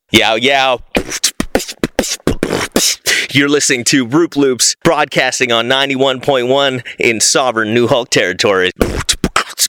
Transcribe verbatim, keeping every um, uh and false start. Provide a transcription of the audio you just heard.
Yow, yow. You're listening to Roop Loops, broadcasting on ninety-one point one in sovereign New Hulk territory.